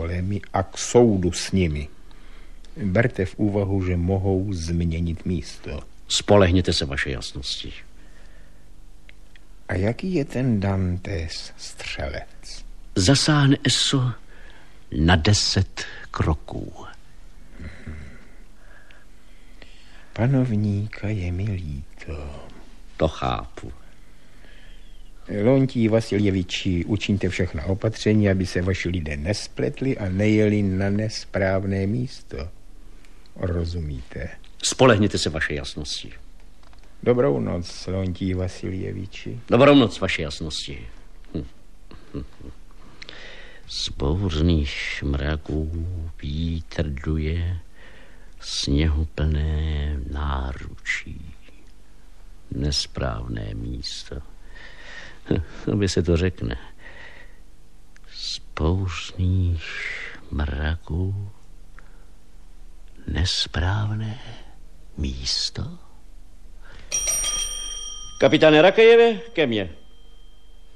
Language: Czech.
pistolemi a k soudu s nimi. Berte v úvahu, že mohou změnit místo. Spolehněte se, vaše jasnosti. A jaký je ten Dantes střelec? Zasáhne eso na 10 kroků. Panovníka je mi líto. To chápu. Leontí Vasiljeviči, učiňte všechna opatření, aby se vaši lidé nespletli a nejeli na nesprávné místo. Rozumíte? Spolehněte se, vaše jasnosti. Dobrou noc, Leontí Vasiljeviči. Dobrou noc, vaše jasnosti. Z bouřných mraků vítr duje sněhuplné náručí. Nesprávné místo. Aby se to řekne. Z bouřných mraků nesprávné místo. Kapitáne Rakejeve, ke mně.